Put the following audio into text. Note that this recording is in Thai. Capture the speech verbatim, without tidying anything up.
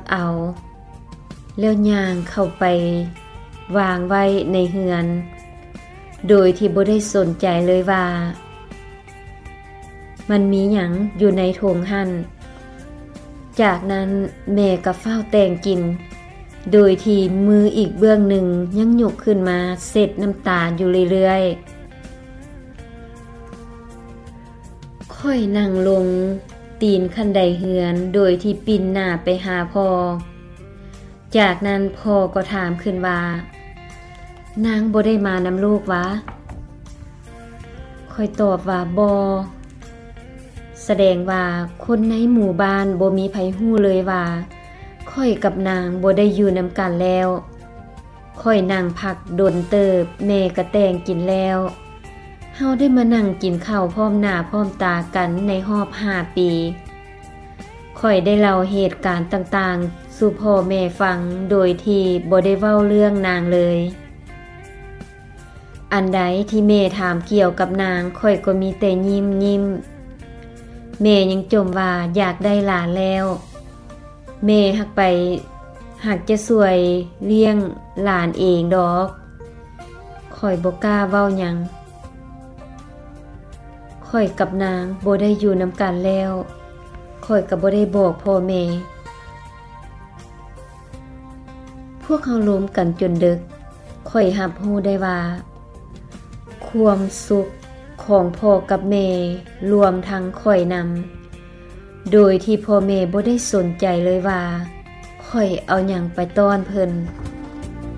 เอาแล้วย่างเข้าไปวางไว้ในเฮือนโดยที่บ่ได้สนใจเลยว่ามันมีหยังอยู่ในโถงหั่นจากนั้นแม่ก็เฝ้าแต่งกินโดยที่มืออีกเบื้องหนึ่งยังยกขึ้นมาเสร็จน้ำตาอยู่เรื่อยๆค่อยนั่งลงตีนคันไดเฮือนโดยที่ปิ่นหน้าไปหาพ่อจากนั้นพ่อก็ถามขึ้นว่านางบ่ได้มานำลูกวะค่อยตอบว่าบ่แสดงว่าคนในหมู่บ้านบ่มีไผฮู้เลยว่าค่อยกับนางบ่ได้อยู่นำกันแล้วค่อยนั่งพักดนเติบแม่ก็แต่งกินแล้วเฮาได้มานั่งกินข้าวพร้อมหน้าพร้อมตากันในรอบห้าปีค่อยได้เล่าเหตุการณ์ต่างๆสู่พ่อแม่ฟังโดยที่บ่ได้เว้าเรื่องนางเลยอันใดที่แม่ถามเกี่ยวกับนางค่อยก็มีแต่ยิ้มยิ้มแม่ยังจมว่าอยากได้หลานแล้วแม่หักไปหักจะสวยเลี้ยงหลานเองดอกค่อยบ่กล้าเว้าหยังค่อยกับนางบ่ได้อยู่นำกันแล้วค่อยก็บ่ได้บอกพ่อแม่พวกเขาล้มกันจนดึกค่อยรับรู้ได้ว่าความสุขของพ่อกับแม่รวมทั้งค่อยนำโดยที่พ่อแม่บ่ได้สนใจเลยว่าค่อยเอาหยังไปต้อนเพิ่น